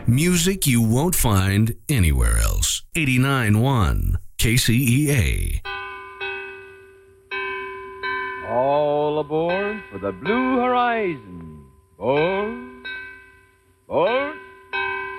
Music you won't find anywhere else. 89.1 KCEA. All aboard for the Blue Horizon. Board.